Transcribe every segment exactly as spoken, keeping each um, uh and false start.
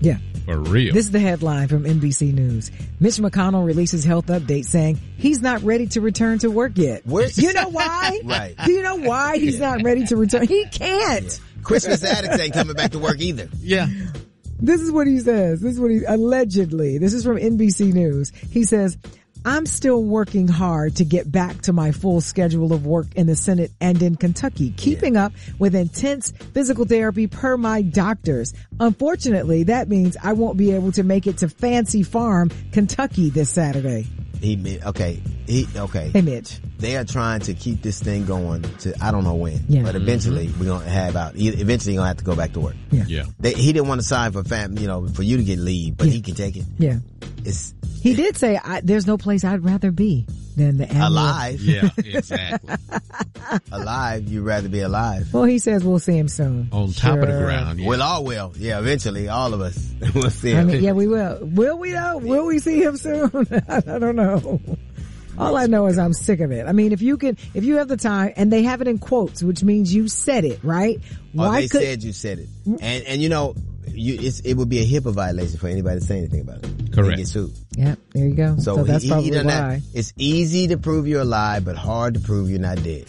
Yeah. For real. This is the headline from N B C News. Mitch McConnell releases health update saying he's not ready to return to work yet. Where's you know why? Right. Do you know why he's Yeah. not ready to return? He can't. Yeah. Christmas addicts ain't coming back to work either. Yeah. This is what he says. This is what he, allegedly, this is from N B C News. He says, I'm still working hard to get back to my full schedule of work in the Senate and in Kentucky, keeping yeah. up with intense physical therapy per my doctors. Unfortunately, that means I won't be able to make it to Fancy Farm, Kentucky this Saturday. He, okay. He, okay. Hey, Mitch. They are trying to keep this thing going to, I don't know when, yeah. but eventually mm-hmm. we're going to have out, eventually you're going to have to go back to work. Yeah. Yeah. They, he didn't want to sign for fam, you know, for you to get leave, but yeah. he can take it. Yeah. It's, He did say, I, there's no place I'd rather be than the animal. Alive. Yeah, exactly. Alive, you'd rather be alive. Well, he says we'll see him soon. On top sure. of the ground. Yeah. We'll all will. Yeah, eventually, all of us will see him. I mean, yeah, we will. Will we though? Will we see him soon? I don't know. All I know is I'm sick of it. I mean, if you can, if you have the time, and they have it in quotes, which means you said it, right? Why oh, they could, said you said it. And, and you know, you, it's, it would be a HIPAA violation for anybody to say anything about it. Correct. Get sued. Yeah, there you go. So, so that's he, probably he why. Not, it's easy to prove you're alive, but hard to prove you're not dead.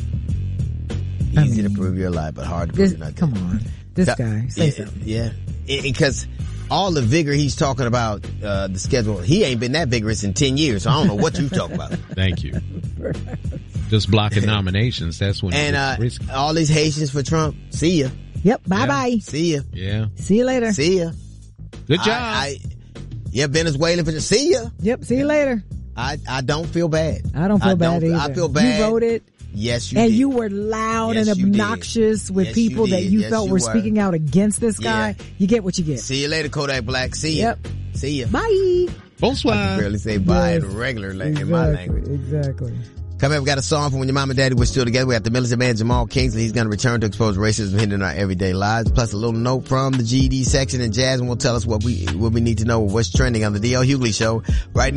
Easy I mean, to prove you're alive, but hard to prove this, you're not dead. Come on. This so, guy, say yeah, something. Yeah. Because all the vigor he's talking about, uh, the schedule, he ain't been that vigorous in ten years, so I don't know what you talking about. Thank you. Just blocking nominations, that's when and, uh, risky. all these Haitians for Trump, see ya. Yep, bye yeah. bye. See ya. Yeah. See you later. See ya. Good job. I, I, yeah, Venezuela for the see ya. Yep, see you later. I, I don't feel bad. I don't feel I bad don't, either. I feel bad. You voted. Yes, you and did. And you were loud yes, and obnoxious with yes, people you that you yes, felt you were, were speaking out against this guy. Yeah. You get what you get. See you later, Kodak Black. See ya. Yep. See ya. Bye. Bonsoir. I can barely say bye yes. in regular exactly. in my language. Exactly. Coming up, we got a song from When Your Mom and Daddy Were Still Together. We got the militant man Jamal Kingsley. He's going to return to expose racism hidden in our everyday lives. Plus a little note from the G E D section, and Jasmine will tell us what we what we need to know, what's trending on the D L Hughley Show right now.